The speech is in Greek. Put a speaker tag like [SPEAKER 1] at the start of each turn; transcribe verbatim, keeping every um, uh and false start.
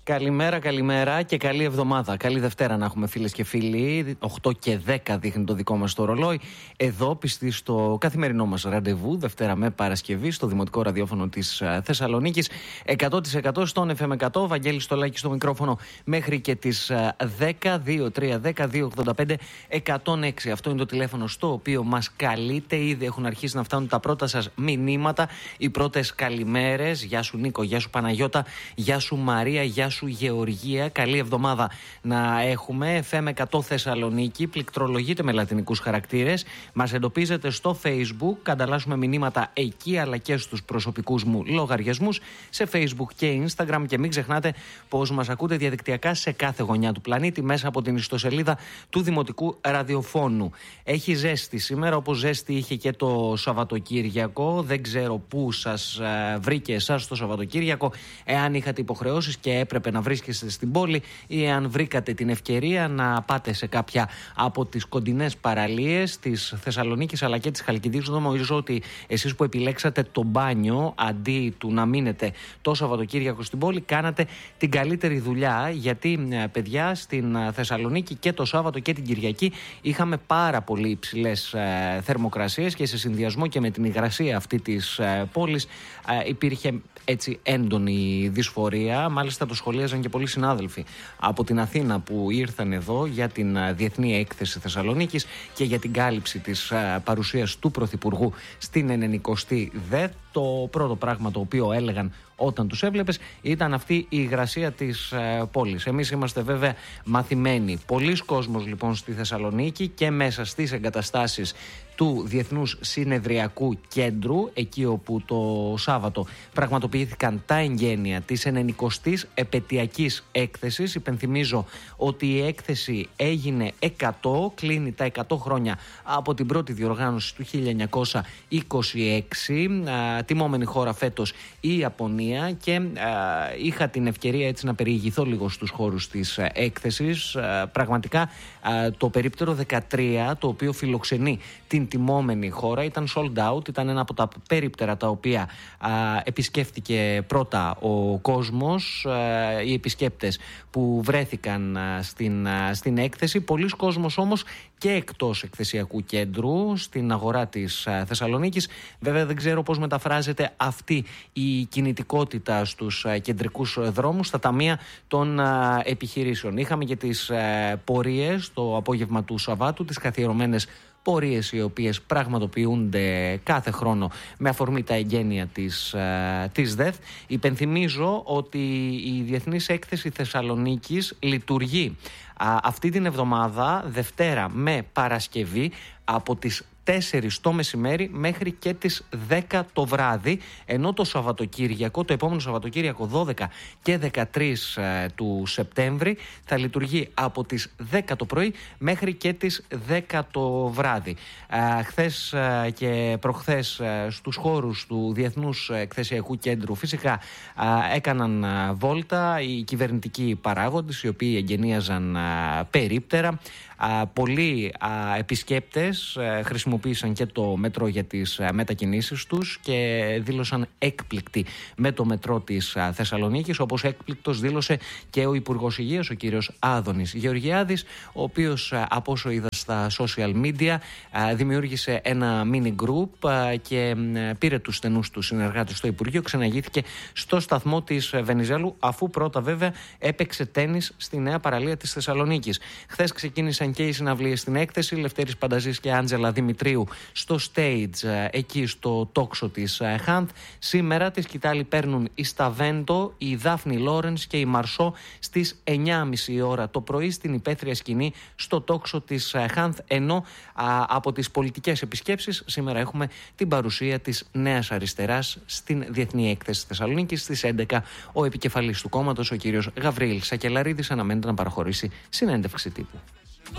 [SPEAKER 1] Καλημέρα, καλημέρα και καλή εβδομάδα. Καλή Δευτέρα να έχουμε, φίλες και φίλοι. οκτώ και δέκα δείχνει το δικό μας το ρολόι. Εδώ πιστοί στο καθημερινό μας ραντεβού, Δευτέρα με Παρασκευή, στο Δημοτικό Ραδιόφωνο της Θεσσαλονίκης. εκατό τοις εκατό στον εφ εμ εκατό. Βαγγέλης Στολάκης στο μικρόφωνο μέχρι και τις δέκα. δύο τρία δέκα δύο ογδόντα πέντε εκατόν έξι. Αυτό είναι το τηλέφωνο στο οποίο μας καλείτε. Ήδη έχουν αρχίσει να φτάνουν τα πρώτα σας μηνύματα. Οι πρώτες καλημέρες. Γεια σου Νίκο, γεια σου Παναγιώτα, γεια σου Μαρία, γεια σου Γεωργία. Καλή εβδομάδα να έχουμε. εφ εμ εκατό Θεσσαλονίκη. Πληκτρολογείτε με λατινικούς χαρακτήρες. Μας εντοπίζετε στο Facebook. Ανταλλάσσουμε μηνύματα εκεί αλλά και στους προσωπικούς μου λογαριασμούς σε Facebook και Instagram. Και μην ξεχνάτε πως μας ακούτε διαδικτυακά σε κάθε γωνιά του πλανήτη μέσα από την ιστοσελίδα του Δημοτικού Ραδιοφώνου. Έχει ζέστη σήμερα, όπως ζέστη είχε και το Σαββατοκύριακο. Δεν ξέρω πού σας βρήκε εσάς το Σαββατοκύριακο, εάν είχατε υποχρεώσεις και έπρεπε να βρίσκεστε στην πόλη ή εάν βρήκατε την ευκαιρία να πάτε σε κάποια από τις κοντινές παραλίες της Θεσσαλονίκης αλλά και της Χαλκιδικής. Νομίζω ότι εσείς που επιλέξατε το μπάνιο αντί του να μείνετε το Σαββατοκύριακο στην πόλη, κάνατε την καλύτερη δουλειά, γιατί παιδιά στην Θεσσαλονίκη και το Σάββατο και την Κυριακή είχαμε πάρα πολύ υψηλές ε, θερμοκρασίες και σε συνδυασμό και με την υγρασία αυτή της ε, πόλης ε, υπήρχε έτσι έντονη δυσφορία. Μάλιστα το σχολίαζαν και πολλοί συνάδελφοι από την Αθήνα που ήρθαν εδώ για την Διεθνή Έκθεση Θεσσαλονίκης και για την κάλυψη της παρουσίας του Πρωθυπουργού στην ενενηκοστή ΔΕΘ. Το πρώτο πράγμα το οποίο έλεγαν όταν τους έβλεπες ήταν αυτή η υγρασία της ε, πόλης. Εμείς είμαστε βέβαια μαθημένοι. Πολλοί κόσμος λοιπόν στη Θεσσαλονίκη και μέσα στις εγκαταστάσεις του Διεθνούς Συνεδριακού Κέντρου, εκεί όπου το Σάββατο πραγματοποιήθηκαν τα εγγένεια της ενενηκοστής επετειακής έκθεσης. Υπενθυμίζω ότι η έκθεση έγινε εκατό, κλείνει τα εκατό χρόνια από την πρώτη διοργάνωση του χίλια εννιακόσια είκοσι έξι. Α, τιμόμενη χώρα φέτος η Ιαπωνία και α, είχα την ευκαιρία έτσι να περιηγηθώ λίγο στους χώρους της α, έκθεσης. Α, πραγματικά α, το περίπτερο δεκατρία, το οποίο φιλοξενεί την τιμόμενη χώρα, ήταν sold out, ήταν ένα από τα περίπτερα τα οποία α, επισκέφτηκε πρώτα ο κόσμος, α, οι επισκέπτες που βρέθηκαν α, στην, α, στην έκθεση. Πολλοί κόσμος όμως και εκτός εκθεσιακού κέντρου, στην αγορά της α, Θεσσαλονίκης. Βέβαια δεν ξέρω πώς μεταφράζεται αυτή η κινητικότητα στους α, κεντρικούς δρόμους, στα ταμεία των α, επιχειρήσεων. Είχαμε και τις α, πορείες το απόγευμα του Σαββάτου, τις καθιερωμένες πορείες οι οποίες πραγματοποιούνται κάθε χρόνο με αφορμή τα εγγένεια της, της ΔΕΘ. Υπενθυμίζω ότι η Διεθνής Έκθεση Θεσσαλονίκης λειτουργεί α, αυτή την εβδομάδα, Δευτέρα με Παρασκευή, από τις τέσσερις το μεσημέρι μέχρι και τις δέκα το βράδυ, ενώ το Σαββατοκύριακο, το επόμενο Σαββατοκύριακο δώδεκα και δεκατρείς ε, του Σεπτέμβρη θα λειτουργεί από τις δέκα το πρωί μέχρι και τις δέκα το βράδυ. Ε, χθες ε, και προχθές ε, στους χώρους του Διεθνούς Εκθεσιακού Κέντρου φυσικά ε, έκαναν ε, βόλτα οι κυβερνητικοί παράγοντες, οι οποίοι εγγενίαζαν ε, περίπτερα. Uh, πολλοί uh, επισκέπτες uh, χρησιμοποίησαν και το μετρό για τις uh, μετακινήσεις τους και δήλωσαν έκπληκτοι με το μετρό της uh, Θεσσαλονίκης, όπως έκπληκτος δήλωσε και ο Υπουργός Υγείας, ο κύριος Άδωνης Γεωργιάδης, ο οποίος uh, από όσο είδα στα social media uh, δημιούργησε ένα mini group uh, και uh, πήρε τους στενούς του συνεργάτες στο Υπουργείο, ξαναγήθηκε στο σταθμό της Βενιζέλου, αφού πρώτα βέβαια έπαιξε τένις στη νέα παραλία της Θεσσαλονίκης. Χθες ξεκίνησαν και οι συναυλίες στην έκθεση, Λευτέρης Πανταζής και Άντζελα Δημητρίου στο stage εκεί στο τόξο της Χάνθ. Σήμερα τη σκητάλη παίρνουν η Σταβέντο, η Δάφνη Λόρενς και η Μαρσό στις εννιά και μισή ώρα το πρωί στην υπαίθρια σκηνή στο τόξο της Χάνθ, ενώ α, από τις πολιτικές επισκέψεις σήμερα έχουμε την παρουσία της Νέας Αριστεράς στην Διεθνή Έκθεση Θεσσαλονίκης. Στις έντεκα ο επικεφαλής του κόμματος, ο κύριος Γαβρίλ Σακελαρίδης, αναμένεται να παραχωρήσει συνέντευξη τύπου.